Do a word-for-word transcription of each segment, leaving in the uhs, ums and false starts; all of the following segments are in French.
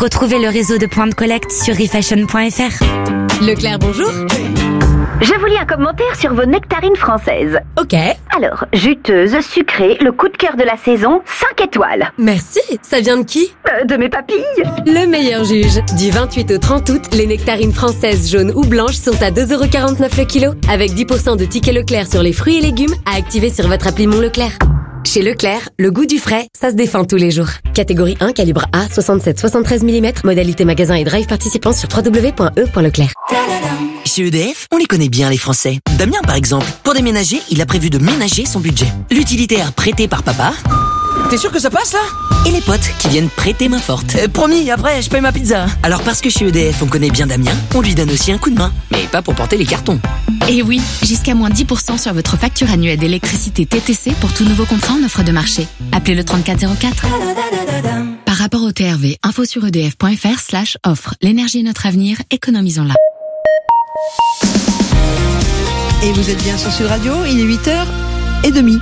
Retrouvez le réseau de points de collecte sur refashion point f r. Leclerc, bonjour. Je vous lis un commentaire sur vos nectarines françaises. Ok. Alors, juteuse, sucrée, le coup de cœur de la saison, cinq étoiles. Merci. Ça vient de qui? Euh, de mes papilles. Le meilleur juge. Du vingt-huit au trente août, les nectarines françaises jaunes ou blanches sont à deux euros quarante-neuf le kilo, avec dix pour cent de tickets Leclerc sur les fruits et légumes à activer sur votre appli Mon Leclerc. Chez Leclerc, le goût du frais, ça se défend tous les jours. Catégorie un, calibre A, soixante-sept soixante-treize millimètres, modalité magasin et drive participant sur w w w point e point leclerc. Chez E D F, on les connaît bien les Français. Damien par exemple, pour déménager, il a prévu de ménager son budget. L'utilitaire prêté par papa. T'es sûr que ça passe là? Et les potes qui viennent prêter main forte. Euh, promis, après je paye ma pizza. Alors parce que chez E D F on connaît bien Damien, on lui donne aussi un coup de main. Mais pas pour porter les cartons. Et oui, jusqu'à moins dix pour cent sur votre facture annuelle d'électricité T T C pour tout nouveau contrat en offre de marché. Appelez le trente-quatre zéro quatre. Par rapport au T R V, info sur edf point f r slash offre. L'énergie est notre avenir, économisons-la. Et vous êtes bien sur Sud Radio, il est huit heures trente.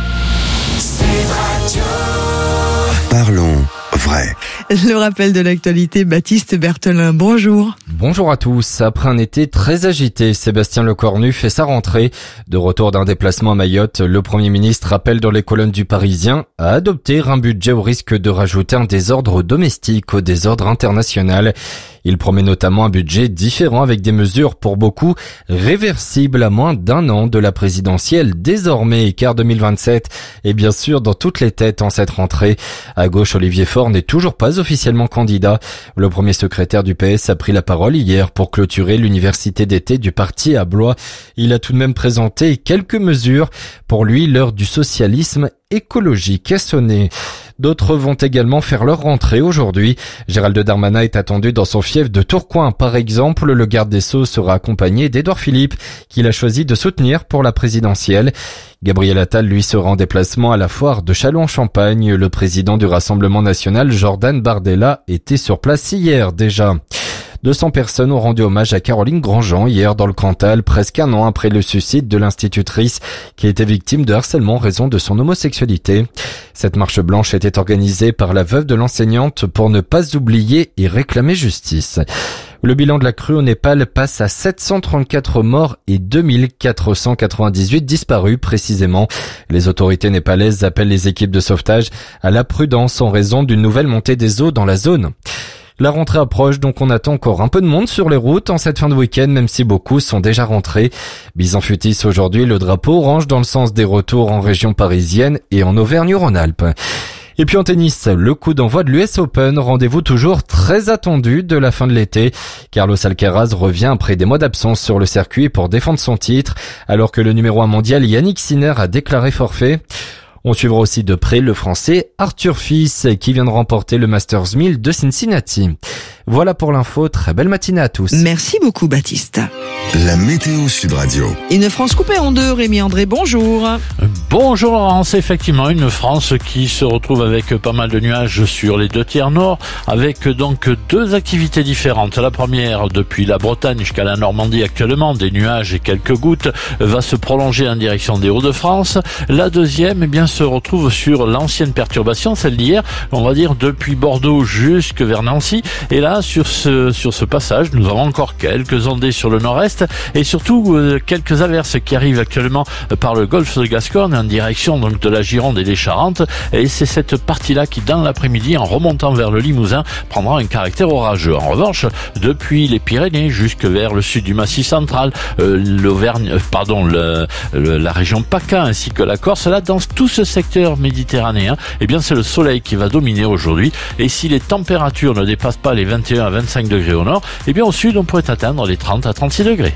Parlons vrai. Le rappel de l'actualité, Baptiste Berthelin, bonjour. Bonjour à tous. Après un été très agité, Sébastien Lecornu fait sa rentrée. De retour d'un déplacement à Mayotte, le Premier ministre appelle dans les colonnes du Parisien à adopter un budget au risque de rajouter un désordre domestique au désordre international. Il promet notamment un budget différent avec des mesures pour beaucoup réversibles à moins d'un an de la présidentielle désormais, car deux mille vingt-sept est bien sûr dans toutes les têtes en cette rentrée. À gauche, Olivier Faure n'est toujours pas officiellement candidat. Le premier secrétaire du P S a pris la parole hier pour clôturer l'université d'été du parti à Blois. Il a tout de même présenté quelques mesures. Pour lui, l'heure du socialisme écologique est sonnée. D'autres vont également faire leur rentrée aujourd'hui. Gérald Darmanin est attendu dans son fief de Tourcoing. Par exemple, le garde des Sceaux sera accompagné d'Édouard Philippe, qu'il a choisi de soutenir pour la présidentielle. Gabriel Attal, lui, sera en déplacement à la foire de Châlons-en-Champagne. Le président du Rassemblement national, Jordan Bardella, était sur place hier déjà. deux cents personnes ont rendu hommage à Caroline Grandjean hier dans le Cantal, presque un an après le suicide de l'institutrice qui était victime de harcèlement en raison de son homosexualité. Cette marche blanche était organisée par la veuve de l'enseignante pour ne pas oublier et réclamer justice. Le bilan de la crue au Népal passe à sept cent trente-quatre morts et deux mille quatre cent quatre-vingt-dix-huit disparus précisément. Les autorités népalaises appellent les équipes de sauvetage à la prudence en raison d'une nouvelle montée des eaux dans la zone. La rentrée approche, donc on attend encore un peu de monde sur les routes en cette fin de week-end, même si beaucoup sont déjà rentrés. Bizan-Futis aujourd'hui, le drapeau orange dans le sens des retours en région parisienne et en Auvergne-Rhône-Alpes. Et puis en tennis, le coup d'envoi de l'U S Open, rendez-vous toujours très attendu de la fin de l'été. Carlos Alcaraz revient après des mois d'absence sur le circuit pour défendre son titre, alors que le numéro un mondial Yannick Sinner a déclaré forfait. On suivra aussi de près le Français Arthur Fils qui vient de remporter le Masters mille de Cincinnati. Voilà pour l'info, très belle matinée à tous. Merci beaucoup Baptiste. La météo Sud Radio. Une France coupée en deux, Rémi André, bonjour. Bonjour Laurence, effectivement une France qui se retrouve avec pas mal de nuages sur les deux tiers nord, avec donc deux activités différentes. La première, depuis la Bretagne jusqu'à la Normandie actuellement, des nuages et quelques gouttes, va se prolonger en direction des Hauts-de-France. La deuxième, eh bien, se retrouve sur l'ancienne perturbation, celle d'hier, on va dire depuis Bordeaux jusque vers Nancy. Et là, sur ce, sur ce passage, nous avons encore quelques ondées sur le nord-est et surtout euh, quelques averses qui arrivent actuellement par le golfe de Gascogne en direction donc de la Gironde et des Charentes. Et c'est cette partie-là qui, dans l'après-midi, en remontant vers le Limousin, prendra un caractère orageux. En revanche, depuis les Pyrénées jusque vers le sud du Massif central, euh, l'Auvergne, euh, pardon, le, le, la région PACA ainsi que la Corse, là, dans tout ce secteur méditerranéen, eh bien, c'est le soleil qui va dominer aujourd'hui. Et si les températures ne dépassent pas les vingt et un à vingt-cinq degrés au nord, eh bien, au sud, on pourrait atteindre les trente à trente-six degrés.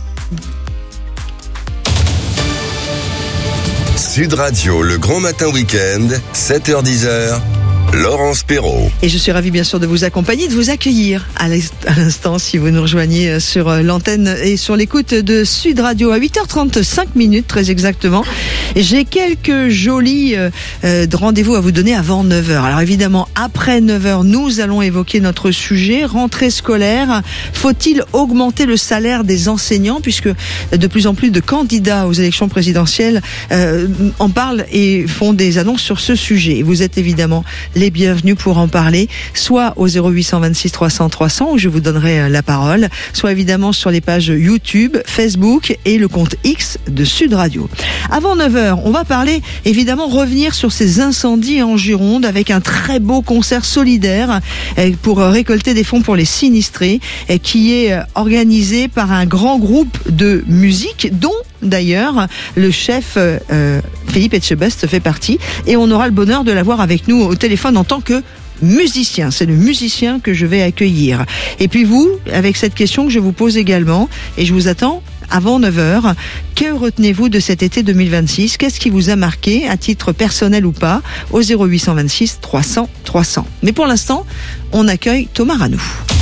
Sud Radio, le grand matin week-end, sept heures dix heures. Laurence Perrault. Et je suis ravie bien sûr de vous accompagner, de vous accueillir à l'instant si vous nous rejoignez sur l'antenne et sur l'écoute de Sud Radio à huit heures trente-cinq minutes très exactement. J'ai quelques jolis euh, rendez-vous à vous donner avant neuf heures. Alors évidemment, après neuf heures, nous allons évoquer notre sujet, rentrée scolaire. Faut-il augmenter le salaire des enseignants puisque de plus en plus de candidats aux élections présidentielles euh, en parlent et font des annonces sur ce sujet. Et vous êtes évidemment les bienvenus pour en parler, soit au zéro huit cent vingt-six trois cents trois cents où je vous donnerai la parole, soit évidemment sur les pages YouTube, Facebook et le compte X de Sud Radio. Avant neuf heures, on va parler, évidemment, revenir sur ces incendies en Gironde avec un très beau concert solidaire pour récolter des fonds pour les sinistrés qui est organisé par un grand groupe de musique dont d'ailleurs le chef euh, Philippe Etchebest fait partie et on aura le bonheur de l'avoir avec nous au téléphone en tant que musicien. C'est le musicien que je vais accueillir. Et puis vous, avec cette question que je vous pose également, et je vous attends avant neuf heures, que retenez-vous de cet été deux mille vingt-six? Qu'est-ce qui vous a marqué, à titre personnel ou pas, au zéro huit cent vingt-six trois cents trois cents. Mais pour l'instant, on accueille Thomas Ranou.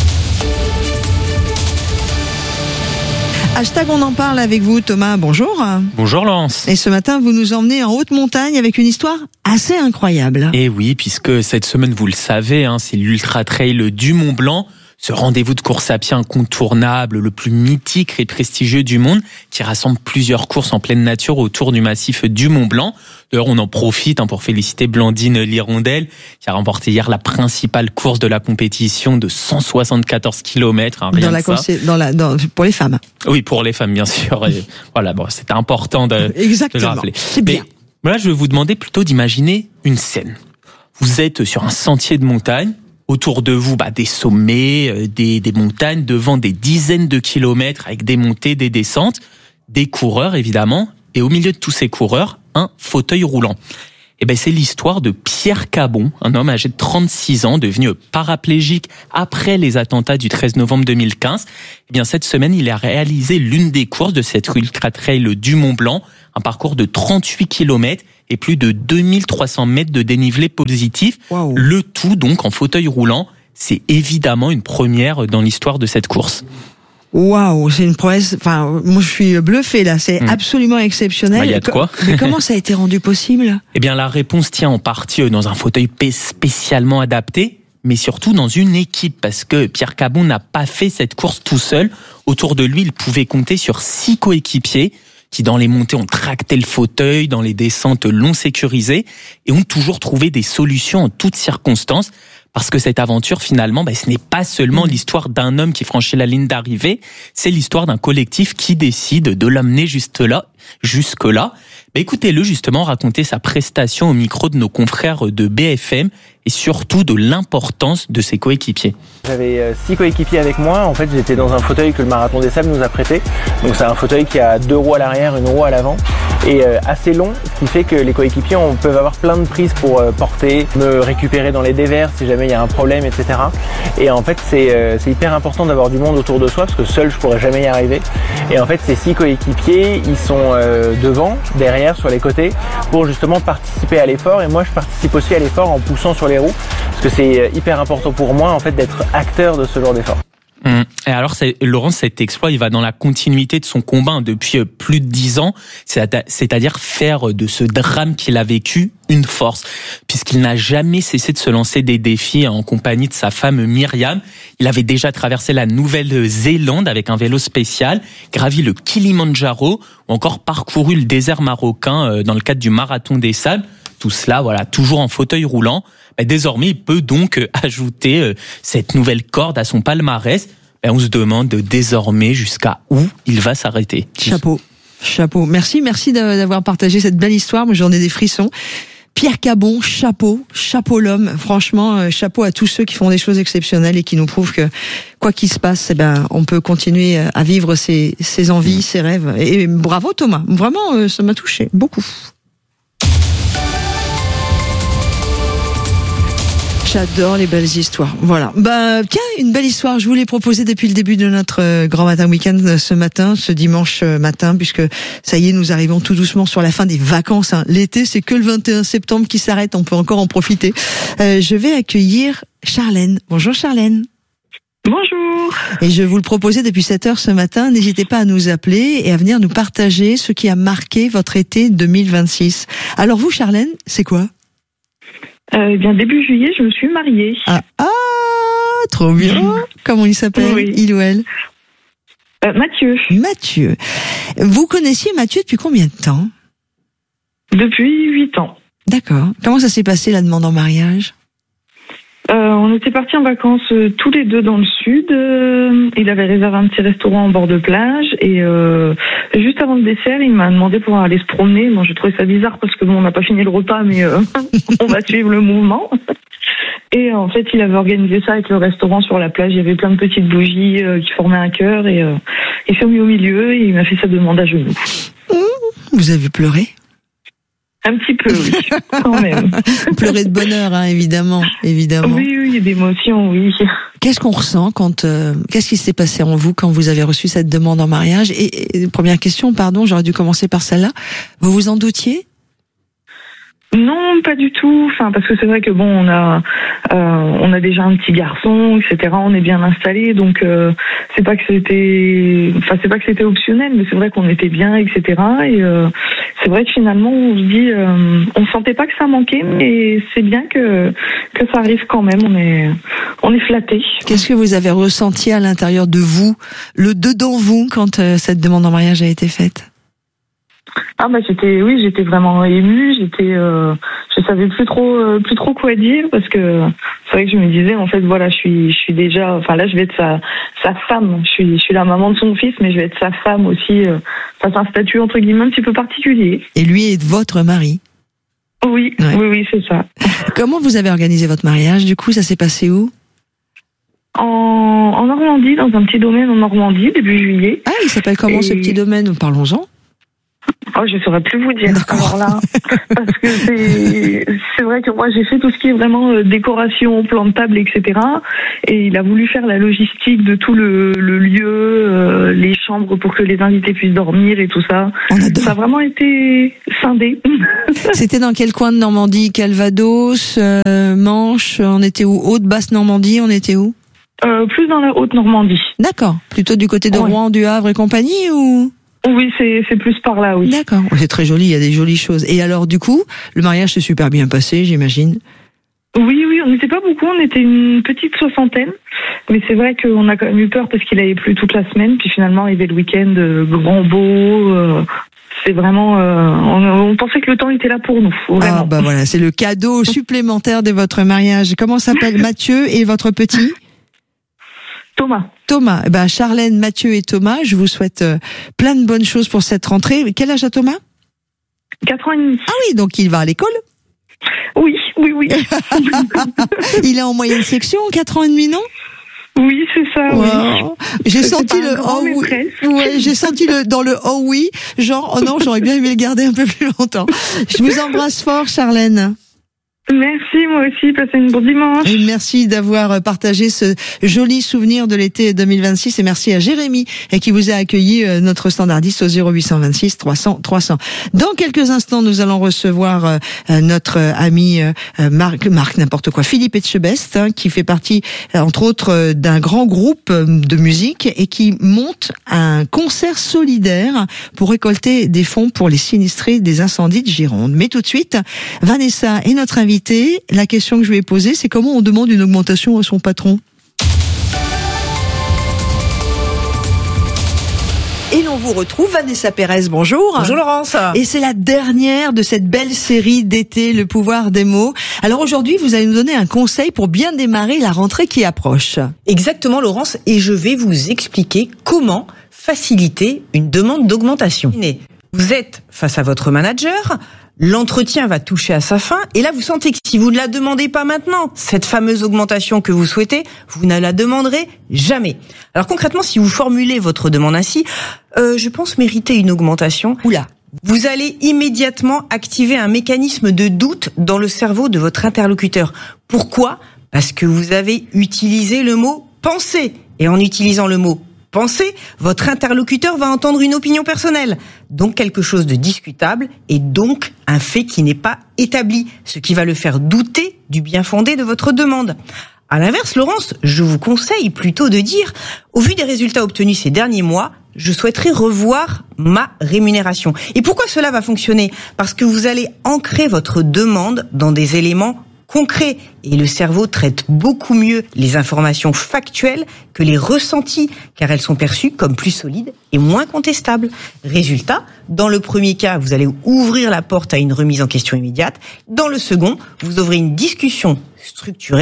Hashtag on en parle avec vous, Thomas. Bonjour. Bonjour Laurence. Et ce matin, vous nous emmenez en haute montagne avec une histoire assez incroyable. Et oui, puisque cette semaine, vous le savez, hein, c'est l'Ultra Trail du Mont Blanc. Ce rendez-vous de course à pied incontournable, le plus mythique et prestigieux du monde, qui rassemble plusieurs courses en pleine nature autour du massif du Mont Blanc. D'ailleurs, on en profite hein, pour féliciter Blandine Lirondelle, qui a remporté hier la principale course de la compétition de cent soixante-quatorze kilomètres. Hein, rien dans la que ça. Dans la, dans, pour les femmes. Oui, pour les femmes, bien sûr. Et voilà, bon, c'est important de, Exactement. de le rappeler. C'est bien. Mais là, je vais vous demander plutôt d'imaginer une scène. Vous êtes sur un sentier de montagne. Autour de vous, bah, des sommets, euh, des, des montagnes, devant des dizaines de kilomètres avec des montées, des descentes, des coureurs évidemment, et au milieu de tous ces coureurs, un fauteuil roulant. Et ben c'est l'histoire de Pierre Cabon, un homme âgé de trente-six ans, devenu paraplégique après les attentats du treize novembre deux mille quinze. Et bien cette semaine, il a réalisé l'une des courses de cette Ultra Trail du Mont Blanc, un parcours de trente-huit kilomètres et plus de deux mille trois cents mètres de dénivelé positif. Wow. Le tout donc en fauteuil roulant. C'est évidemment une première dans l'histoire de cette course. Waouh, c'est une prouesse. Enfin, moi je suis bluffé là. C'est mmh. absolument exceptionnel. Bah, y a de quoi. Mais comment ça a été rendu possible? Eh bien, la réponse tient en partie dans un fauteuil spécialement adapté, mais surtout dans une équipe, parce que Pierre Cabon n'a pas fait cette course tout seul. Autour de lui, il pouvait compter sur six coéquipiers qui, dans les montées, ont tracté le fauteuil, dans les descentes, l'ont sécurisé et ont toujours trouvé des solutions en toutes circonstances. Parce que cette aventure, finalement, bah, ce n'est pas seulement l'histoire d'un homme qui franchit la ligne d'arrivée, c'est l'histoire d'un collectif qui décide de l'amener juste là, jusque-là. Bah, écoutez-le justement raconter sa prestation au micro de nos confrères de B F M et surtout de l'importance de ses coéquipiers. J'avais six coéquipiers avec moi. En fait, j'étais dans un fauteuil que le Marathon des Sables nous a prêté. Donc c'est un fauteuil qui a deux roues à l'arrière, une roue à l'avant et euh, assez long, ce qui fait que les coéquipiers on, peuvent avoir plein de prises pour euh, porter, me récupérer dans les dévers si jamais il y a un problème, et cetera. Et en fait, c'est euh, c'est hyper important d'avoir du monde autour de soi parce que seul je pourrais jamais y arriver. Et en fait, ces six coéquipiers, ils sont euh, devant, derrière, sur les côtés pour justement participer à l'effort. Et moi, je participe aussi à l'effort en poussant sur les roues parce que c'est hyper important pour moi en fait d'être acteur de ce genre d'effort. Mmh. Et alors, c'est, Laurent, cet exploit, il va dans la continuité de son combat depuis plus de dix ans, c'est-à-dire faire de ce drame qu'il a vécu une force, puisqu'il n'a jamais cessé de se lancer des défis en compagnie de sa femme Myriam. Il avait déjà traversé la Nouvelle-Zélande avec un vélo spécial, gravi le Kilimandjaro ou encore parcouru le désert marocain dans le cadre du Marathon des Sables. Tout cela, voilà, toujours en fauteuil roulant. Désormais, il peut donc ajouter cette nouvelle corde à son palmarès. Et on se demande désormais jusqu'à où il va s'arrêter. Chapeau, chapeau. Merci, merci d'avoir partagé cette belle histoire. Moi, j'en ai des frissons. Pierre Cabon, chapeau, chapeau l'homme. Franchement, chapeau à tous ceux qui font des choses exceptionnelles et qui nous prouvent que quoi qu'il se passe, eh ben, on peut continuer à vivre ses, ses envies, ses rêves. Et bravo Thomas. Vraiment, ça m'a touché beaucoup. J'adore les belles histoires. Voilà. Bah, tiens, une belle histoire. Je vous l'ai proposée depuis le début de notre euh, Grand Matin Week-end ce matin, ce dimanche matin, puisque ça y est, nous arrivons tout doucement sur la fin des vacances. Hein. L'été, c'est que le vingt et un septembre qui s'arrête. On peut encore en profiter. Euh, je vais accueillir Charlène. Bonjour Charlène. Bonjour. Et je vous le proposais depuis sept heures ce matin. N'hésitez pas à nous appeler et à venir nous partager ce qui a marqué votre été deux mille vingt-six. Alors vous, Charlène, c'est quoi? Euh, eh bien, début juillet, je me suis mariée. Ah, ah trop bien. Comment il s'appelle, oui. Il ou elle? euh, Mathieu. Mathieu. Vous connaissiez Mathieu depuis combien de temps? Depuis huit ans. D'accord. Comment ça s'est passé, la demande en mariage? Euh, on était partis en vacances euh, tous les deux dans le sud. Euh, il avait réservé un petit restaurant en bord de plage et euh, juste avant le dessert, il m'a demandé pour aller se promener. Bon, j'ai trouvé ça bizarre parce que bon, on n'a pas fini le repas, mais euh, on va suivre le mouvement. Et en fait, il avait organisé ça avec le restaurant sur la plage. Il y avait plein de petites bougies euh, qui formaient un cœur et euh, il s'est mis au milieu et il m'a fait sa demande à genoux. Vous avez pleuré ? Un petit peu, oui, quand même. Pleurer de bonheur, hein, évidemment, évidemment. Oui, oui, d'émotion, oui. Qu'est-ce qu'on ressent quand euh, qu'est-ce qui s'est passé en vous quand vous avez reçu cette demande en mariage ? et, et première question, pardon, j'aurais dû commencer par celle-là. Vous vous en doutiez ? Non, pas du tout. Enfin, parce que c'est vrai que bon, on a, euh, on a déjà un petit garçon, et cetera. On est bien installé, donc euh, c'est pas que c'était, enfin c'est pas que c'était optionnel, mais c'est vrai qu'on était bien, et cetera. Et euh, c'est vrai que finalement, on se dit, euh, on sentait pas que ça manquait, mais c'est bien que que ça arrive quand même. On est, on est flattés. Qu'est-ce que vous avez ressenti à l'intérieur de vous, le dedans vous, quand euh, cette demande en mariage a été faite ? Ah bah j'étais, oui, j'étais vraiment émue. J'étais, euh, je savais plus trop, euh, plus trop quoi dire parce que c'est vrai que je me disais en fait voilà, je suis, je suis déjà, enfin là je vais être sa, sa femme. Je suis, je suis la maman de son fils, mais je vais être sa femme aussi. Euh, ça c'est un statut entre guillemets un petit peu particulier. Et lui est votre mari. Oui, ouais. oui, oui, c'est ça. Comment vous avez organisé votre mariage ? Du coup, ça s'est passé où ? En, en Normandie, dans un petit domaine en Normandie, début juillet. Ah, il s'appelle comment Et... ce petit domaine ? Parlons-en. Oh, je saurais plus vous dire. Alors là, parce que c'est c'est vrai que moi j'ai fait tout ce qui est vraiment euh, décoration, plan de table, et cetera. Et il a voulu faire la logistique de tout le, le lieu, euh, les chambres pour que les invités puissent dormir et tout ça. Ça a vraiment été scindé. C'était dans quel coin de Normandie ? Calvados, euh, Manche, on était où ? Haute, basse Normandie, on était où ? euh, Plus dans la haute Normandie. D'accord. Plutôt du côté de ouais. Rouen, du Havre et compagnie ou ? Oui, c'est, c'est plus par là, oui. D'accord. C'est très joli, il y a des jolies choses. Et alors, du coup, le mariage s'est super bien passé, j'imagine. Oui, oui, on n'était pas beaucoup, on était une petite soixantaine. Mais c'est vrai qu'on a quand même eu peur parce qu'il avait plu toute la semaine. Puis finalement, il y avait le week-end euh, grand beau. Euh, c'est vraiment... Euh, on, on pensait que le temps était là pour nous, vraiment. Ah, bah voilà, c'est le cadeau supplémentaire de votre mariage. Comment s'appelle Mathieu et votre petit ? Thomas. Thomas, eh ben Charlène, Mathieu et Thomas, je vous souhaite euh, plein de bonnes choses pour cette rentrée. Quel âge a Thomas ? Quatre ans et demi. Ah oui, donc il va à l'école ? Oui, oui, oui. Il est en moyenne section, quatre ans et demi, non ? Oui, c'est ça, wow. oui. J'ai c'est senti le oh oui. Ouais, j'ai senti le dans le oh oui, genre oh non, j'aurais bien aimé le garder un peu plus longtemps. Je vous embrasse fort, Charlène. Merci, moi aussi, passez une bonne dimanche. Et merci d'avoir partagé ce joli souvenir de l'été deux mille vingt-six et merci à Jérémy qui vous a accueilli, notre standardiste au zéro huit cent vingt-six trois cents trois cents. Dans quelques instants, nous allons recevoir notre ami Marc, Marc n'importe quoi, Philippe Etchebest, qui fait partie, entre autres, d'un grand groupe de musique et qui monte un concert solidaire pour récolter des fonds pour les sinistrés des incendies de Gironde. Mais tout de suite, Vanessa est notre invitée. La question que je lui ai posée, c'est comment on demande une augmentation à son patron. Et l'on vous retrouve, Vanessa Pérez, bonjour. Bonjour Laurence. Et c'est la dernière de cette belle série d'été, Le pouvoir des mots. Alors aujourd'hui, vous allez nous donner un conseil pour bien démarrer la rentrée qui approche. Exactement Laurence, et je vais vous expliquer comment faciliter une demande d'augmentation. Vous êtes face à votre manager, l'entretien va toucher à sa fin, et là vous sentez que si vous ne la demandez pas maintenant, cette fameuse augmentation que vous souhaitez, vous ne la demanderez jamais. Alors concrètement, si vous formulez votre demande ainsi, euh, je pense mériter une augmentation. Oula. Vous allez immédiatement activer un mécanisme de doute dans le cerveau de votre interlocuteur. Pourquoi ? Parce que vous avez utilisé le mot « penser ». Et en utilisant le mot « penser », votre interlocuteur va entendre une opinion personnelle. Donc quelque chose de discutable et donc un fait qui n'est pas établi. Ce qui va le faire douter du bien fondé de votre demande. À l'inverse, Laurence, je vous conseille plutôt de dire « Au vu des résultats obtenus ces derniers mois, je souhaiterais revoir ma rémunération. » Et pourquoi cela va fonctionner ? Parce que vous allez ancrer votre demande dans des éléments concrets. Et le cerveau traite beaucoup mieux les informations factuelles que les ressentis, car elles sont perçues comme plus solides et moins contestables. Résultat, dans le premier cas, vous allez ouvrir la porte à une remise en question immédiate. Dans le second, vous ouvrez une discussion structurée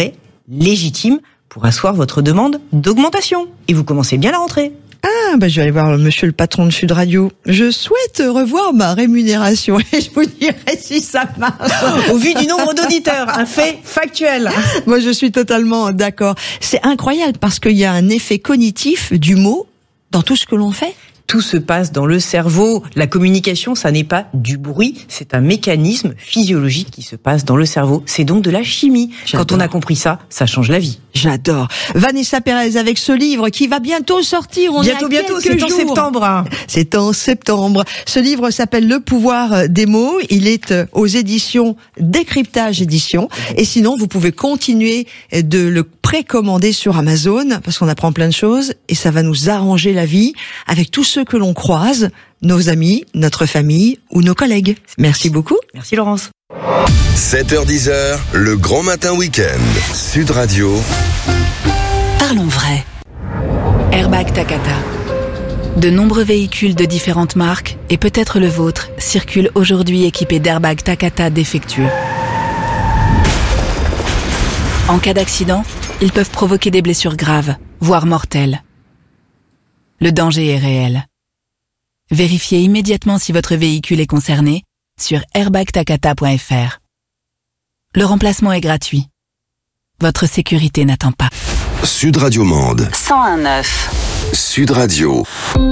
légitime pour asseoir votre demande d'augmentation. Et vous commencez bien la rentrée. Ah, bah, je vais aller voir monsieur le patron de Sud Radio. Je souhaite revoir ma rémunération et je vous dirai si ça marche. Au vu du nombre d'auditeurs, un fait factuel. Moi, je suis totalement d'accord. C'est incroyable parce qu'il y a un effet cognitif du mot dans tout ce que l'on fait. Tout se passe dans le cerveau. La communication, ça n'est pas du bruit, c'est un mécanisme physiologique qui se passe dans le cerveau. C'est donc de la chimie. J'adore. Quand on a compris ça, ça change la vie. J'adore. Vanessa Pérez avec ce livre qui va bientôt sortir. On bientôt, est à bientôt, quelques c'est en jours. septembre. C'est en septembre. Ce livre s'appelle Le pouvoir des mots. Il est aux éditions Décryptage Éditions. Et sinon, vous pouvez continuer de le précommander sur Amazon parce qu'on apprend plein de choses et ça va nous arranger la vie avec tous ceux que l'on croise, nos amis, notre famille ou nos collègues. Merci beaucoup. Merci Laurence. sept heures dix, le grand matin week-end. Sud Radio. Parlons vrai. Airbag Takata. De nombreux véhicules de différentes marques, et peut-être le vôtre, circulent aujourd'hui équipés d'airbags Takata défectueux. En cas d'accident, ils peuvent provoquer des blessures graves, voire mortelles. Le danger est réel. Vérifiez immédiatement si votre véhicule est concerné sur airbag takata point f r. Le remplacement est gratuit. Votre sécurité n'attend pas. Sud Radio Mende. cent un neuf. Sud Radio.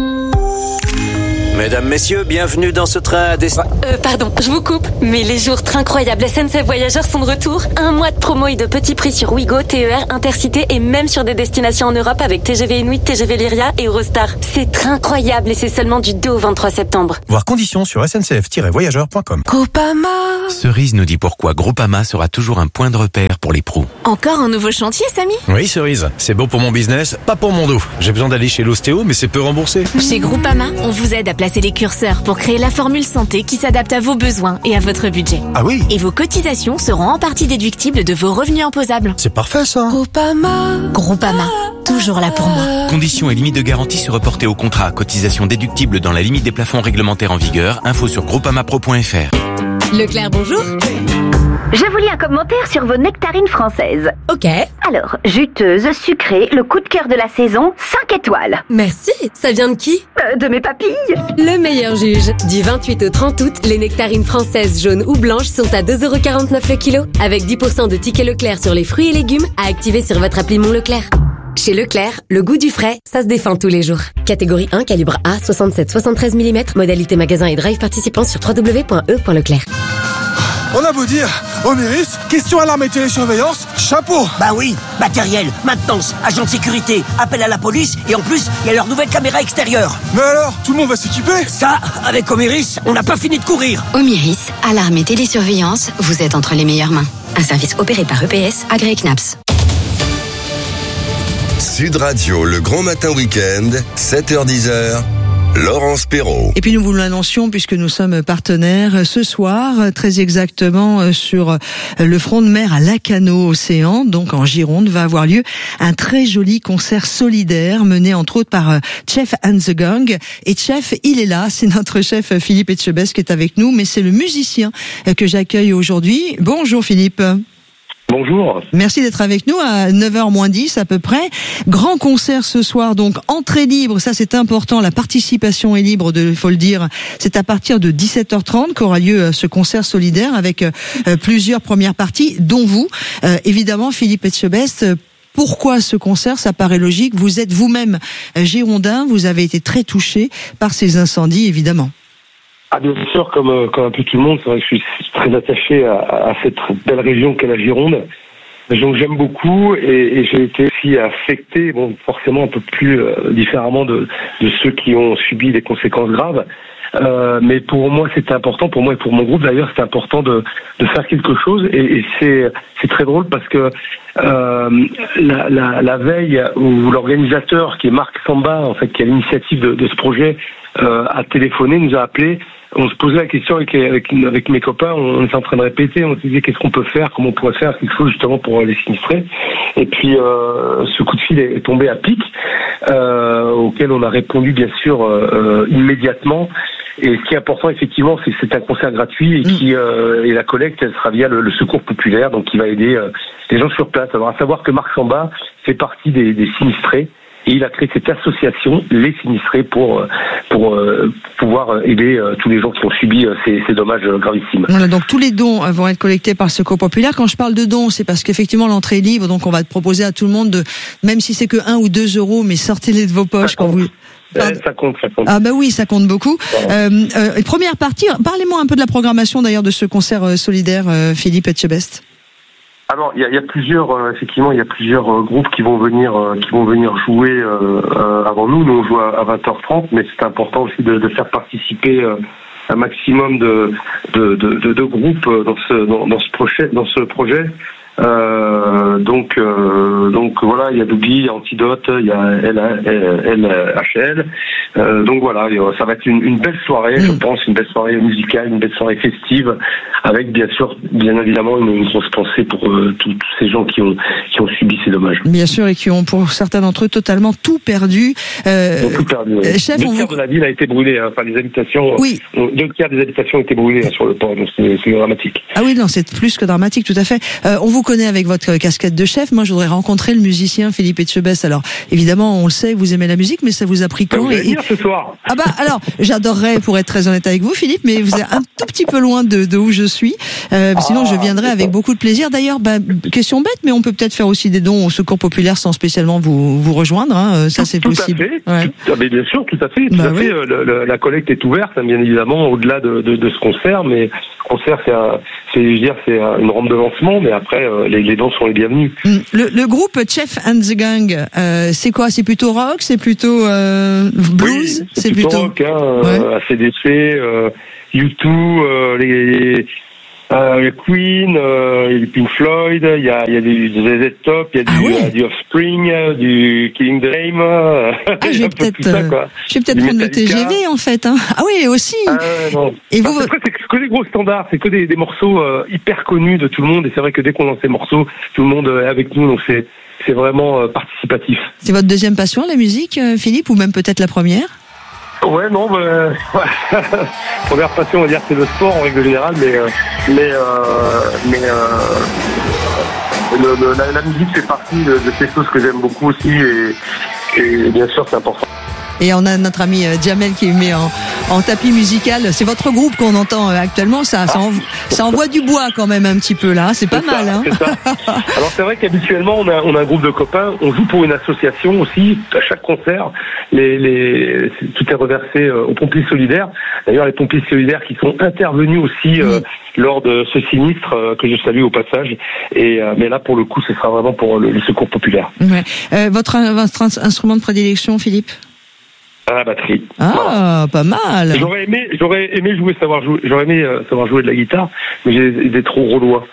Mesdames, messieurs, bienvenue dans ce train à destination. Euh, pardon, je vous coupe, mais les jours incroyables S N C F Voyageurs sont de retour. Un mois de promo et de petits prix sur Ouigo, T E R, Intercité et même sur des destinations en Europe avec T G V Inuit, T G V Lyria et Eurostar. C'est incroyable et c'est seulement du deux au vingt-trois septembre. Voir conditions sur s n c f tiret voyageurs point com. Groupama. Cerise nous dit pourquoi Groupama sera toujours un point de repère pour les pros. Encore un nouveau chantier, Samy? Oui, Cerise, c'est beau pour mon business, pas pour mon dos. J'ai besoin d'aller chez l'ostéo, mais c'est peu remboursé. Chez Groupama, on vous aide à placer les curseurs pour créer la formule santé qui s'adapte à vos besoins et à votre budget. Ah oui? Et vos cotisations seront en partie déductibles de vos revenus imposables. C'est parfait ça. Groupama. Groupama, toujours là pour moi. Conditions et limites de garantie se reporter au contrat. Cotisation déductible dans la limite des plafonds réglementaires en vigueur. Info sur groupama pro point f r. Leclerc, bonjour. Je vous lis un commentaire sur vos nectarines françaises. Ok. Alors, juteuse, sucrée, le coup de cœur de la saison, cinq étoiles. Merci. Ça vient de qui? euh, De mes papilles. Le meilleur juge. Du vingt-huit au trente août, les nectarines françaises jaunes ou blanches sont à deux euros quarante-neuf le kilo. Avec dix pour cent de tickets Leclerc sur les fruits et légumes à activer sur votre appli Mon Leclerc. Chez Leclerc, le goût du frais, ça se défend tous les jours. Catégorie un, calibre A, soixante-sept soixante-treize millimètres. Modalité magasin et drive participant sur w w w point e point leclerc. On a beau dire, Oméris, question alarme et télésurveillance, chapeau. Bah oui, matériel, maintenance, agent de sécurité, appel à la police, et en plus, il y a leur nouvelle caméra extérieure. Mais alors, tout le monde va s'équiper? Ça, avec Oméris, on n'a pas fini de courir. Oméris, alarme et télésurveillance, vous êtes entre les meilleures mains. Un service opéré par E P S, agréé C N A P S. Sud Radio, le grand matin week-end, sept heures dix, Laurence Perrault. Et puis nous vous l'annoncions puisque nous sommes partenaires ce soir, très exactement sur le front de mer à Lacanau Océan, donc en Gironde, va avoir lieu un très joli concert solidaire mené entre autres par Chef and the Gang. Et Chef, il est là, c'est notre chef Philippe Etchebest qui est avec nous, mais c'est le musicien que j'accueille aujourd'hui. Bonjour Philippe. Bonjour. Merci d'être avec nous à neuf heures moins dix à peu près. Grand concert ce soir, donc entrée libre, ça c'est important, la participation est libre, il faut le dire. C'est à partir de dix-sept heures trente qu'aura lieu ce concert solidaire avec euh, plusieurs premières parties, dont vous. Euh, évidemment, Philippe Etchebest, pourquoi ce concert? Ça paraît logique. Vous êtes vous-même girondin, vous avez été très touché par ces incendies, évidemment. Ah bien sûr, comme, comme un peu tout le monde, c'est vrai que je suis très attaché à, à cette belle région qu'est la Gironde. Donc j'aime beaucoup et, et j'ai été aussi affecté, bon forcément un peu plus euh, différemment de, de ceux qui ont subi des conséquences graves. Euh, mais pour moi c'était important, pour moi et pour mon groupe d'ailleurs, c'était important de, de faire quelque chose et, et c'est, c'est très drôle parce que euh, la, la, la veille où l'organisateur qui est Marc Samba, en fait, qui a l'initiative de, de ce projet, euh, a téléphoné, nous a appelé. On se posait la question avec, avec, avec mes copains, on était en train de répéter, on se disait qu'est-ce qu'on peut faire, comment on pourrait faire quelque chose justement pour les sinistrés. Et puis euh, ce coup de fil est tombé à pic, euh, auquel on a répondu bien sûr euh, immédiatement. Et ce qui est important, effectivement, c'est que c'est un concert gratuit et qui euh, et la collecte, elle sera via le, le secours populaire, donc qui va aider euh, les gens sur place. Alors, à savoir que Marc Samba fait partie des, des sinistrés. Et il a créé cette association, les sinistrés, pour pour euh, pouvoir aider euh, tous les gens qui ont subi euh, ces, ces dommages euh, gravissimes. Voilà, donc tous les dons vont être collectés par le Secours populaire. Quand je parle de dons, c'est parce qu'effectivement l'entrée est libre, donc on va te proposer à tout le monde de, même si c'est que un ou deux euros, mais sortez-les de vos poches quand vous. Pardon. Ça compte, ça compte. Ah bah oui, ça compte beaucoup. Euh, euh, première partie, parlez-moi un peu de la programmation d'ailleurs de ce concert euh, solidaire, euh, Philippe Etchebest. Alors, il y a, y a plusieurs, euh, effectivement, il y a plusieurs euh, groupes qui vont venir, euh, qui vont venir jouer euh, euh, avant nous. Nous, on joue à, à vingt heures trente, mais c'est important aussi de, de faire participer euh, un maximum de de, de, de, de groupes dans ce dans, dans ce projet, dans ce projet. Euh, donc euh, donc voilà, il y a Dougie, il y a Antidote, il y a L H L. Euh, donc voilà, ça va être une, une belle soirée, mmh. je pense, une belle soirée musicale, une belle soirée festive, avec bien sûr, bien évidemment, une, une grosse pensée pour euh, tous ces gens qui ont qui ont subi ces dommages. Bien sûr, et qui ont pour certains d'entre eux totalement tout perdu. Euh, Ils ont tout perdu. Oui. Chef, deux on tiers vous... de la ville a été brûlée, hein, enfin les habitations. Oui. Euh, deux tiers des habitations ont été brûlées hein, sur le port, donc c'est, c'est dramatique. Ah oui, non, c'est plus que dramatique, tout à fait. Euh, on vous connaît avec votre casquette de chef. Moi, je voudrais rencontrer le musicien Philippe Etchebest. Alors, évidemment, on le sait, vous aimez la musique, mais ça vous a pris quand? Vous allez et... venir ce soir. Ah bah alors, j'adorerais, pour être très honnête avec vous, Philippe, mais vous êtes un tout petit peu loin de, de où je suis. Euh, ah, sinon, je viendrai avec beaucoup de plaisir. D'ailleurs, bah, question bête, mais on peut peut-être faire aussi des dons au Secours populaire sans spécialement vous vous rejoindre. Hein. Ça, c'est tout possible. À fait. Ouais. Tout, mais bien sûr, tout à fait. Tout bah à oui. fait. Le, le, la collecte est ouverte, bien évidemment, au-delà de, de, de ce concert. Mais concert, c'est, un, c'est, je veux dire, c'est une rampe de lancement. Mais après, les, les dons sont les bienvenus. Le, le groupe Chef and the Gang, euh, c'est quoi? C'est plutôt rock? C'est plutôt euh, blues? Oui, c'est, c'est plutôt, plutôt rock. Hein, ouais. euh, A C D C, euh, U deux, euh, les, euh, les Queen, euh, les Pink Floyd. Il y a, il y a du Z Z Top, il y a du, ah ouais. euh, du Offspring, du Killing Dream. Euh, ah, je vais peut-être, ça, quoi. Je vais peut-être du prendre Metallica. Le T G V en fait. Hein. Ah oui, aussi. Ah, non. Et vous, après, c'est que des gros standards, c'est que des, des morceaux euh, hyper connus de tout le monde. Et c'est vrai que dès qu'on lance ces morceaux, tout le monde est avec nous. Donc c'est c'est vraiment euh, participatif. C'est votre deuxième passion, la musique, euh, Philippe, ou même peut-être la première? Ouais, non, bah, ouais. Première passion, on va dire, c'est le sport en règle générale, mais euh, mais euh, mais euh, le, le, la, la musique fait partie de, de ces choses que j'aime beaucoup aussi, et, et bien sûr, c'est important. Et on a notre ami Jamel qui met en, en tapis musical. C'est votre groupe qu'on entend actuellement. Ça, ça, envoie, ça envoie du bois quand même un petit peu là. C'est pas c'est mal. Ça, hein. c'est ça. Alors c'est vrai qu'habituellement on a, on a un groupe de copains. On joue pour une association aussi. À chaque concert, les, les, tout est reversé aux pompiers solidaires. D'ailleurs, les pompiers solidaires qui sont intervenus aussi euh, mmh. lors de ce sinistre euh, que je salue au passage. Et euh, mais là, pour le coup, ce sera vraiment pour le, le secours populaire. Ouais. Euh, votre, votre instrument de prédilection, Philippe? À la batterie. Ah, voilà. Pas mal. J'aurais aimé, j'aurais aimé jouer, savoir jouer, j'aurais aimé euh, savoir jouer de la guitare, mais j'ai des trop rolois.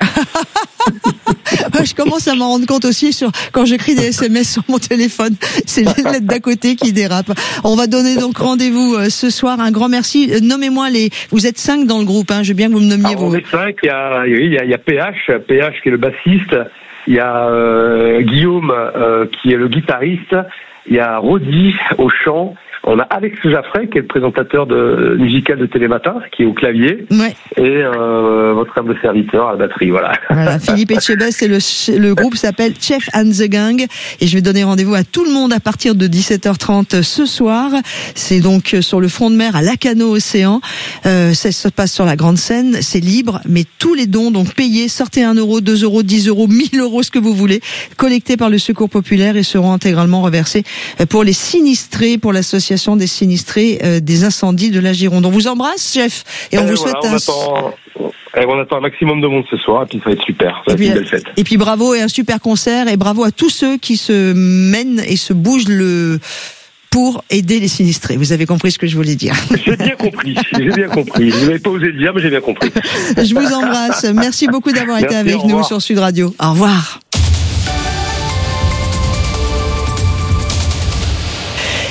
Je commence à m'en rendre compte aussi sur quand j'écris des S M S sur mon téléphone. C'est les lettres d'à côté qui dérapent. On va donner donc rendez-vous euh, ce soir. Un grand merci. Euh, nommez-moi les. Vous êtes cinq dans le groupe. Hein. Je veux bien que vous me nommiez. Alors, vos. On est cinq. Il y a, il y a, il y a P H, P H qui est le bassiste. Il y a euh, Guillaume euh, qui est le guitariste. Il y a Rodi au chant. On a Alex Jaffray, qui est le présentateur de, musical de Télématin, qui est au clavier. Ouais. Et euh, votre humble serviteur à la batterie, voilà. Voilà, Philippe Etchebest, et le, le groupe s'appelle Chef and the Gang. Et je vais donner rendez-vous à tout le monde à partir de dix-sept heures trente ce soir. C'est donc sur le front de mer à Lacano Océan. Euh, ça se passe sur la grande scène. C'est libre, mais tous les dons, donc payés, sortez un euro, deux euros, dix euros, mille euros, ce que vous voulez, collectés par le Secours populaire et seront intégralement reversés pour les sinistrés, pour l'association des sinistrés euh, des incendies de la Gironde. On vous embrasse, chef, et on et vous voilà, souhaite on un... Attend, et on attend un maximum de monde ce soir, et puis ça va être super, ça va être une belle fête. Et puis bravo, et un super concert, et bravo à tous ceux qui se mènent et se bougent le... pour aider les sinistrés. Vous avez compris ce que je voulais dire. J'ai bien compris, j'ai bien compris. Je n'avais pas osé le dire, mais j'ai bien compris. Je vous embrasse. Merci beaucoup d'avoir Merci, été avec nous sur Sud Radio. Au revoir.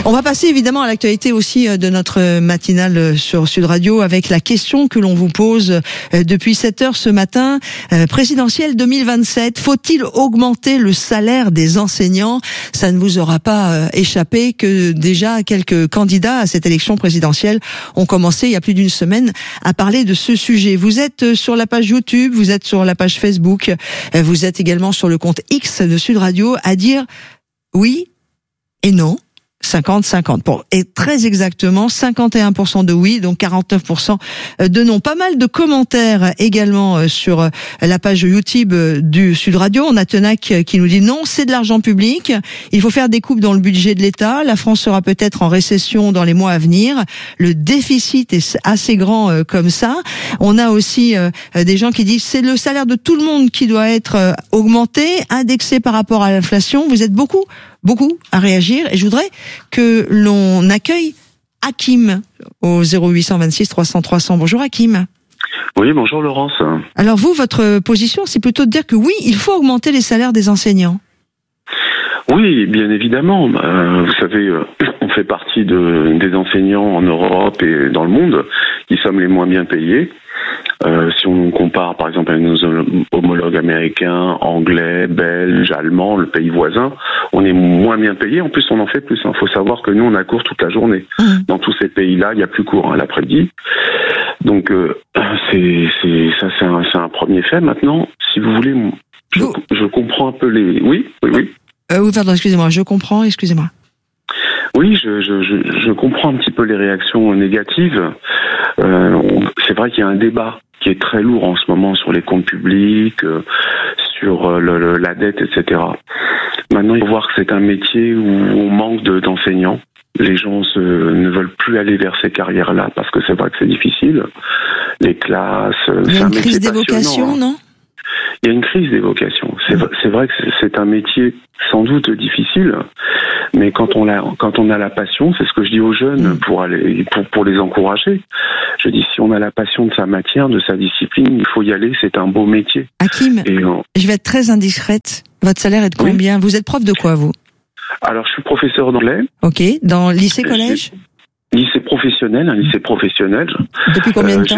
On va passer évidemment à l'actualité aussi de notre matinale sur Sud Radio avec la question que l'on vous pose depuis sept heures ce matin. Présidentielle deux mille vingt-sept, faut-il augmenter le salaire des enseignants ? Ça ne vous aura pas échappé que déjà quelques candidats à cette élection présidentielle ont commencé il y a plus d'une semaine à parler de ce sujet. Vous êtes sur la page YouTube, vous êtes sur la page Facebook, vous êtes également sur le compte X de Sud Radio à dire oui et non. cinquante cinquante. Pour, et très exactement, cinquante et un pour cent de oui, donc quarante-neuf pour cent de non. Pas mal de commentaires également sur la page YouTube du Sud Radio. On a Tenac qui nous dit non, c'est de l'argent public. Il faut faire des coupes dans le budget de l'État. La France sera peut-être en récession dans les mois à venir. Le déficit est assez grand comme ça. On a aussi des gens qui disent c'est le salaire de tout le monde qui doit être augmenté, indexé par rapport à l'inflation. Vous êtes beaucoup beaucoup à réagir et je voudrais que l'on accueille Hakim au zéro huit cent vingt-six trois cents trois cents. Bonjour Hakim. Oui, bonjour Laurence. Alors vous, votre position, c'est plutôt de dire que oui, il faut augmenter les salaires des enseignants. Oui, bien évidemment. Euh, vous savez, euh, on fait partie de, des enseignants en Europe et dans le monde qui sommes les moins bien payés. Euh, si on compare par exemple avec nos homologues américains, anglais, belges, allemands, le pays voisin, on est moins bien payé. En plus, on en fait plus. Il faut savoir que nous, on a cours toute la journée. Mmh. Dans tous ces pays-là, il y a plus cours hein, l'après-midi. Donc, euh, c'est, c'est, ça, c'est un, c'est un premier fait. Maintenant, si vous voulez, je, je comprends un peu les. Oui, oui, oui. Euh, oui, pardon, excusez-moi. Je comprends. Excusez-moi. Oui, je, je, je, je comprends un petit peu les réactions négatives. Euh, on, c'est vrai qu'il y a un débat qui est très lourd en ce moment sur les comptes publics, euh, sur le, le, la dette, et cetera. Maintenant, il faut voir que c'est un métier où on manque de, d'enseignants. Les gens se, ne veulent plus aller vers ces carrières-là parce que c'est vrai que c'est difficile. Les classes, il y a une crise des vocations, non ? Il y a une crise des vocations. C'est, c'est vrai que c'est un métier sans doute difficile, mais quand on a, quand on a la passion, c'est ce que je dis aux jeunes pour aller, pour, pour les encourager. Je dis, si on a la passion de sa matière, de sa discipline, il faut y aller, c'est un beau métier. Hakim, Et on... je vais être très indiscrète. Votre salaire est de combien ? Oui. Vous êtes prof de quoi, vous ? Alors, je suis professeur d'anglais. Ok. Dans lycée, collège ? Lycée professionnel, un lycée professionnel. Depuis combien de euh, temps ?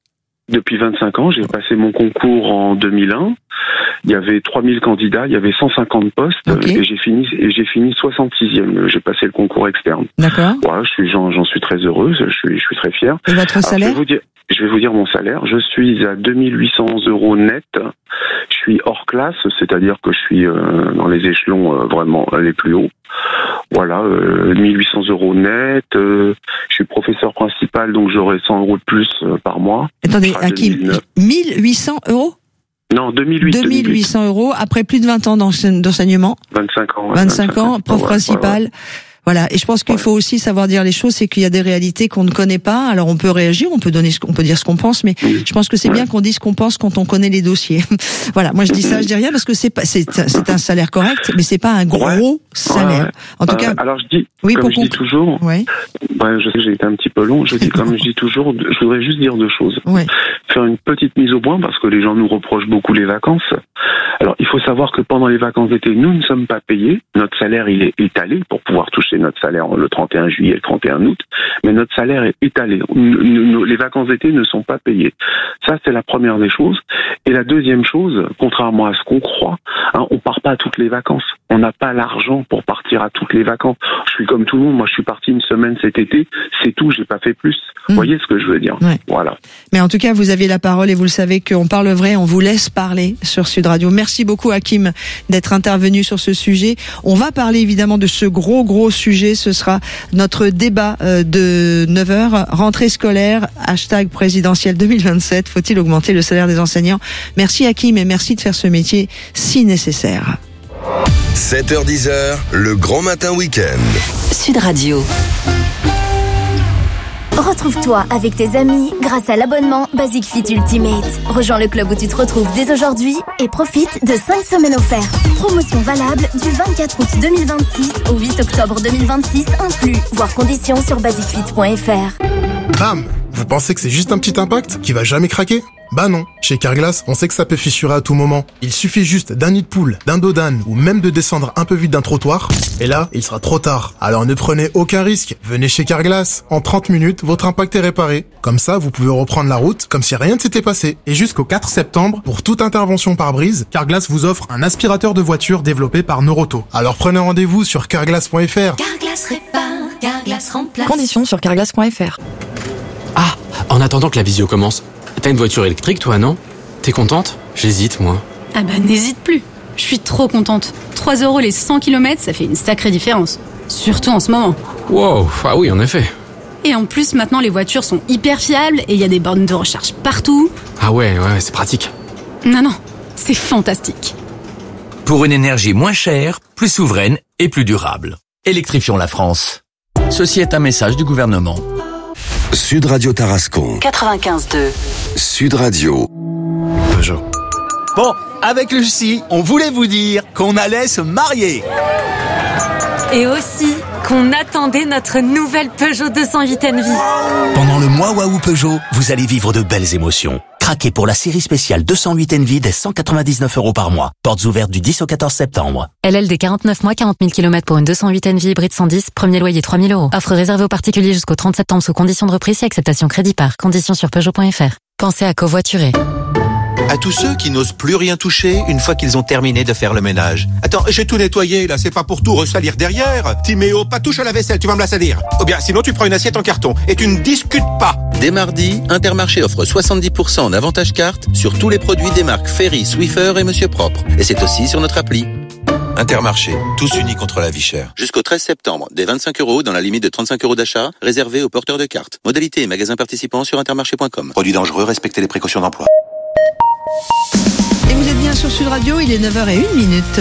Depuis vingt-cinq ans, j'ai passé mon concours en deux mille un. Il y avait trois mille candidats, il y avait cent cinquante postes okay. et j'ai fini et j'ai fini soixante-sixième. J'ai passé le concours externe. D'accord. Voilà, je suis j'en, j'en suis très heureuse, je suis je suis très fier. Et votre salaire ? Alors, je vais vous dire, je vais vous dire mon salaire. Je suis à deux mille huit cents euros net. Je suis hors classe, c'est-à-dire que je suis euh, dans les échelons euh, vraiment les plus hauts. Voilà, euh, mille huit cents euros net. Euh, je suis professeur principal, donc j'aurai cent euros de plus euh, par mois. Attendez, Hakim, mille huit cents euros ? Non, deux mille huit. deux mille huit cents euros après plus de vingt ans d'enseignement. vingt-cinq ans. Ouais, vingt-cinq, vingt-cinq ans, prof ouais, principal. Ouais, ouais. Voilà. Et je pense qu'il ouais. faut aussi savoir dire les choses, c'est qu'il y a des réalités qu'on ne connaît pas. Alors on peut réagir, on peut donner, ce, on peut dire ce qu'on pense, mais oui. je pense que c'est ouais. bien qu'on dise ce qu'on pense quand on connaît les dossiers. Voilà. Moi je dis ça, je dis rien parce que c'est pas, c'est, c'est un salaire correct, mais c'est pas un gros ouais. salaire. Ouais. En tout euh, cas. Alors je dis, oui, comme pour je dis toujours. Ouais. Ouais, je sais que j'ai été un petit peu long. Je dis comme je dis toujours, je voudrais juste dire deux choses. Ouais. Faire une petite mise au point parce que les gens nous reprochent beaucoup les vacances. Alors il faut savoir que pendant les vacances d'été, nous ne sommes pas payés. Notre salaire il est étalé pour pouvoir toucher notre salaire le trente et un juillet et le trente et un août, mais notre salaire est étalé. Les vacances d'été ne sont pas payées. Ça, c'est la première des choses. Et la deuxième chose, contrairement à ce qu'on croit, hein, on part pas à toutes les vacances. On n'a pas l'argent pour partir à toutes les vacances. Je suis comme tout le monde. Moi, je suis parti une semaine cet été. C'est tout. J'ai pas fait plus. Vous mmh. voyez ce que je veux dire? Ouais. Voilà. Mais en tout cas, vous avez la parole et vous le savez qu'on parle vrai. On vous laisse parler sur Sud Radio. Merci beaucoup, Hakim, d'être intervenu sur ce sujet. On va parler évidemment de ce gros, gros sujet. Ce sera notre débat de neuf heures. Rentrée scolaire, hashtag présidentielle deux mille vingt-sept. Faut-il augmenter le salaire des enseignants? Merci, Hakim, et merci de faire ce métier si nécessaire. sept heures dix, le grand matin week-end. Sud Radio. Retrouve-toi avec tes amis grâce à l'abonnement Basic Fit Ultimate. Rejoins le club où tu te retrouves dès aujourd'hui et profite de cinq semaines offertes. Promotion valable du vingt-quatre août deux mille vingt-six au huit octobre deux mille vingt-six inclus. Voir conditions sur basic fit point f r. Bam! Vous pensez que c'est juste un petit impact qui va jamais craquer? Bah non, chez Carglass, on sait que ça peut fissurer à tout moment. Il suffit juste d'un nid de poule, d'un dos d'âne ou même de descendre un peu vite d'un trottoir, et là, il sera trop tard. Alors ne prenez aucun risque, venez chez Carglass. En trente minutes, votre impact est réparé. Comme ça, vous pouvez reprendre la route comme si rien ne s'était passé. Et jusqu'au quatre septembre, pour toute intervention par brise, Carglass vous offre un aspirateur de voiture développé par Noroto. Alors prenez rendez-vous sur carglass point f r. Carglass répare, Carglass remplace. Conditions sur carglass point f r. Ah, en attendant que la visio commence, t'as une voiture électrique toi, non? T'es contente? J'hésite, moi. Ah bah n'hésite plus. Je suis trop contente. trois euros les cent kilomètres, ça fait une sacrée différence. Surtout en ce moment. Wow, ah oui, en effet. Et en plus, maintenant, les voitures sont hyper fiables et il y a des bornes de recharge partout. Ah ouais, ouais, c'est pratique. Non, non, c'est fantastique. Pour une énergie moins chère, plus souveraine et plus durable. Électrifions la France. Ceci est un message du gouvernement. Sud Radio Tarascon. quatre-vingt-quinze deux. Sud Radio. Peugeot. Bon, avec Lucie, on voulait vous dire qu'on allait se marier. Et aussi qu'on attendait notre nouvelle Peugeot deux cent huit Envy. Pendant le mois Waouh Peugeot, vous allez vivre de belles émotions. Craquez pour la série spéciale deux cent huit Envy dès cent quatre-vingt-dix-neuf euros par mois. Portes ouvertes du dix au quatorze septembre. L L D quarante-neuf mois, quarante mille kilomètres pour une deux cent huit Envy hybride cent dix, premier loyer trois mille euros. Offre réservée aux particuliers jusqu'au trente septembre sous conditions de reprise et acceptation crédit par. Conditions sur peugeot point f r. Pensez à covoiturer. À tous ceux qui n'osent plus rien toucher une fois qu'ils ont terminé de faire le ménage. Attends, j'ai tout nettoyé, là, c'est pas pour tout ressalir derrière. Timéo, pas touche à la vaisselle, tu vas me la salir. Ou bien, sinon tu prends une assiette en carton et tu ne discutes pas. Dès mardi, Intermarché offre soixante-dix pour cent en avantage carte sur tous les produits des marques Ferry, Swiffer et Monsieur Propre. Et c'est aussi sur notre appli. Intermarché, tous unis contre la vie chère. Jusqu'au treize septembre, des vingt-cinq euros dans la limite de trente-cinq euros d'achat, réservés aux porteurs de cartes. Modalité et magasins participants sur intermarché point com. Produits dangereux, respectez les précautions d'emploi. Et vous êtes bien sur Sud Radio, il est neuf heures zéro une minute.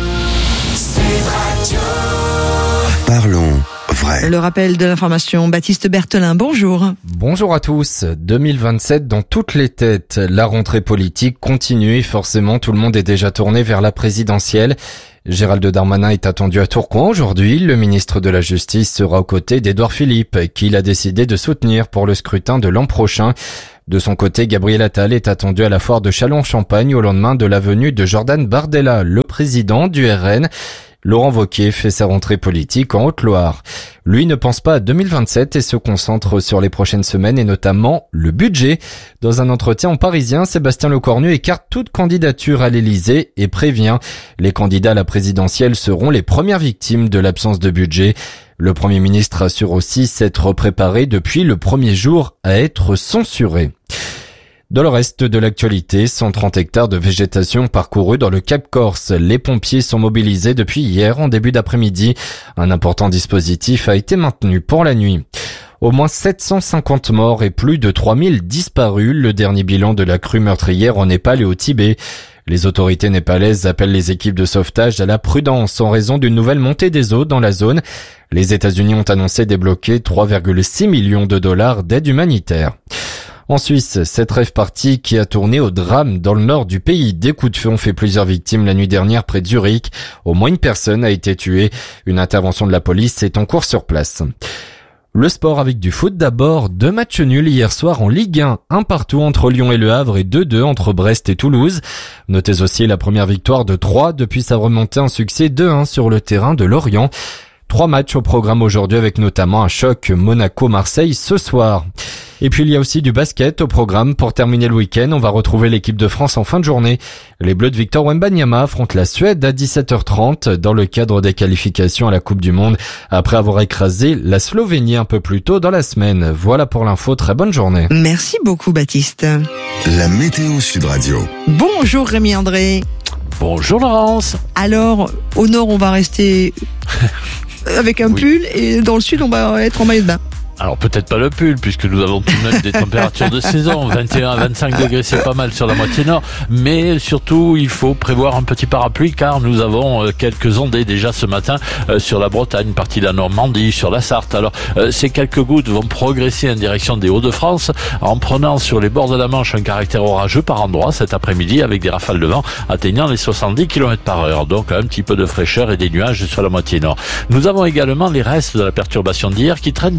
Parlons vrai. Le rappel de l'information, Baptiste Berthelin, bonjour. Bonjour à tous. deux mille vingt-sept dans toutes les têtes. La rentrée politique continue et forcément tout le monde est déjà tourné vers la présidentielle. Gérald Darmanin est attendu à Tourcoing aujourd'hui. Le ministre de la Justice sera aux côtés d'Édouard Philippe, qu'il a décidé de soutenir pour le scrutin de l'an prochain. De son côté, Gabriel Attal est attendu à la foire de Châlons-en-Champagne au lendemain de la venue de Jordan Bardella, le président du R N. Laurent Wauquiez fait sa rentrée politique en Haute-Loire. Lui ne pense pas à deux mille vingt-sept et se concentre sur les prochaines semaines et notamment le budget. Dans un entretien en Parisien, Sébastien Lecornu écarte toute candidature à l'Élysée et prévient les candidats à la présidentielle seront les premières victimes de l'absence de budget. Le Premier ministre assure aussi s'être préparé depuis le premier jour à être censuré. Dans le reste de l'actualité, cent trente hectares de végétation parcourus dans le Cap Corse. Les pompiers sont mobilisés depuis hier en début d'après-midi. Un important dispositif a été maintenu pour la nuit. Au moins sept cent cinquante morts et plus de trois mille disparus. Le dernier bilan de la crue meurtrière en Népal et au Tibet. Les autorités népalaises appellent les équipes de sauvetage à la prudence en raison d'une nouvelle montée des eaux dans la zone. Les États-Unis ont annoncé débloquer trois virgule six millions de dollars d'aide humanitaire. En Suisse, cette rave party qui a tourné au drame dans le nord du pays. Des coups de feu ont fait plusieurs victimes la nuit dernière près de Zurich. Au moins une personne a été tuée. Une intervention de la police est en cours sur place. Le sport avec du foot d'abord. Deux matchs nuls hier soir en Ligue un. Un partout entre Lyon et Le Havre et deux deux entre Brest et Toulouse. Notez aussi la première victoire de Troyes depuis sa remontée en succès deux un sur le terrain de Lorient. Trois matchs au programme aujourd'hui avec notamment un choc Monaco-Marseille ce soir. Et puis il y a aussi du basket au programme. Pour terminer le week-end, on va retrouver l'équipe de France en fin de journée. Les Bleus de Victor Wembanyama affrontent la Suède à dix-sept heures trente dans le cadre des qualifications à la Coupe du Monde après avoir écrasé la Slovénie un peu plus tôt dans la semaine. Voilà pour l'info, très bonne journée. Merci beaucoup Baptiste. La météo Sud Radio. Bonjour Rémi André. Bonjour Laurence. Alors, au nord on va rester avec un oui. pull et dans le sud on va être en maillot de bain. Alors peut-être pas le pull puisque nous avons tout de même des températures de saison, vingt et un à vingt-cinq degrés c'est pas mal sur la moitié nord, mais surtout il faut prévoir un petit parapluie car nous avons quelques ondées déjà ce matin sur la Bretagne, partie de la Normandie, sur la Sarthe. Alors ces quelques gouttes vont progresser en direction des Hauts-de-France en prenant sur les bords de la Manche un caractère orageux par endroits cet après-midi avec des rafales de vent atteignant les soixante-dix kilomètres par heure, donc un petit peu de fraîcheur et des nuages sur la moitié nord. Nous avons également les restes de la perturbation d'hier qui traînent toujours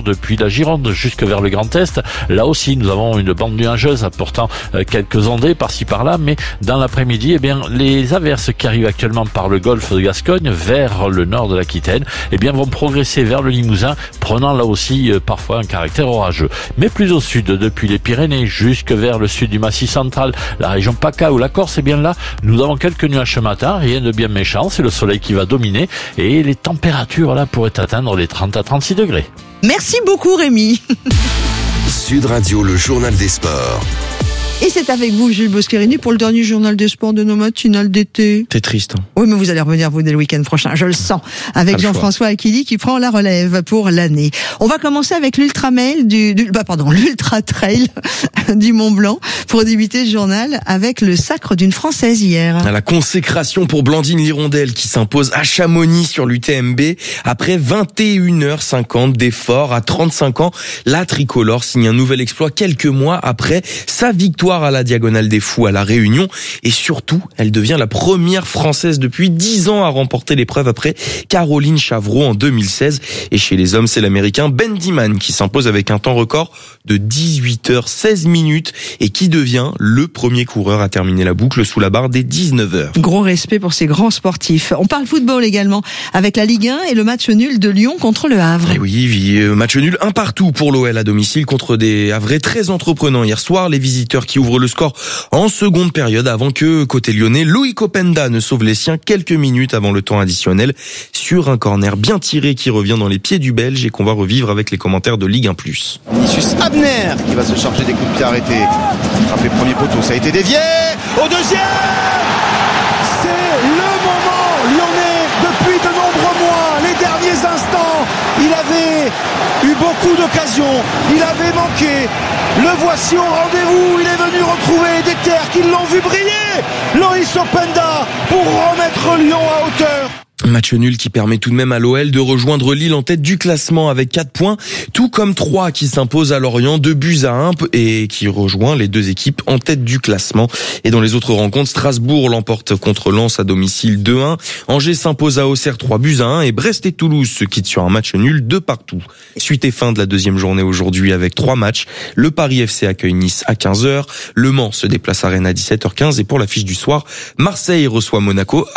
depuis la Gironde jusque vers le Grand Est. Là aussi, nous avons une bande nuageuse apportant quelques ondées par-ci par-là, mais dans l'après-midi, eh bien, les averses qui arrivent actuellement par le golfe de Gascogne vers le nord de l'Aquitaine, eh bien, vont progresser vers le Limousin, prenant là aussi euh, parfois un caractère orageux. Mais plus au sud, depuis les Pyrénées jusque vers le sud du Massif central, la région PACA ou la Corse, eh bien là, nous avons quelques nuages ce matin, rien de bien méchant, c'est le soleil qui va dominer et les températures là pourraient atteindre les trente à trente-six degrés. Merci beaucoup Rémi. Sud Radio, le journal des sports. Et c'est avec vous, Jules Boscherini, pour le dernier journal des sports de nos matinales d'été. C'est triste. Hein. Oui, mais vous allez revenir, vous, dès le week-end prochain. Je le sens. Avec Jean-François Aquili qui prend la relève pour l'année. On va commencer avec l'ultra-mail du, du bah, pardon, l'ultra-trail du Mont-Blanc pour débuter le journal avec le sacre d'une Française hier. La consécration pour Blandine Lirondelle qui s'impose à Chamonix sur l'U T M B après vingt et une heures cinquante d'efforts. À trente-cinq ans, la tricolore signe un nouvel exploit quelques mois après sa victoire à la Diagonale des Fous à La Réunion, et surtout, elle devient la première Française depuis dix ans à remporter l'épreuve après Caroline Chavreau en deux mille seize. Et chez les hommes, c'est l'Américain Ben Diman qui s'impose avec un temps record de dix-huit heures seize minutes et qui devient le premier coureur à terminer la boucle sous la barre des dix-neuf heures. Gros respect pour ces grands sportifs. On parle football également avec la Ligue un et le match nul de Lyon contre le Havre. Et oui, match nul un partout pour l'O L à domicile contre des Havrais très entreprenants. Hier soir, les visiteurs qui ouvrent le score en seconde période avant que, côté lyonnais, Loïc Openda ne sauve les siens quelques minutes avant le temps additionnel sur un corner bien tiré qui revient dans les pieds du Belge et qu'on va revivre avec les commentaires de Ligue un plus. Vinicius Abner qui va se charger des coups de pied arrêtés. Frappé premier poteau, ça a été dévié. Au deuxième, c'est le moment lyonnais depuis de nombreux mois, les derniers instants. Il avait eu beaucoup d'occasions, il avait manqué. Le voici au rendez-vous, il est venu retrouver des terres qui l'ont vu briller. Loïc Openda pour remettre Lyon à hauteur. Match nul qui permet tout de même à l'O L de rejoindre Lille en tête du classement avec quatre points, tout comme Troyes qui s'impose à Lorient deux buts à un et qui rejoint les deux équipes en tête du classement. Et dans les autres rencontres, Strasbourg l'emporte contre Lens à domicile deux à un, Angers s'impose à Auxerre trois buts à un et Brest et Toulouse se quittent sur un match nul de partout. Suite et fin de la deuxième journée aujourd'hui avec trois matchs. Le Paris F C accueille Nice à quinze heures, Le Mans se déplace à Rennes à dix-sept heures quinze et pour l'affiche du soir, Marseille reçoit Monaco